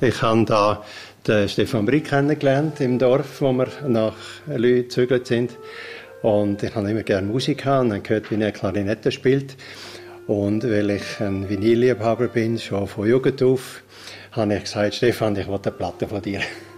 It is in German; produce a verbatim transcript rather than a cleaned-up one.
Ich habe da den Stefan Brick kennengelernt im Dorf, wo wir nach Lü gezögert sind. Und ich habe immer gerne Musik gehabt und dann gehört, wie er Klarinette spielt. Und weil ich ein Vinylliebhaber bin, schon von Jugend auf, habe ich gesagt, Stefan, ich will eine Platte von dir.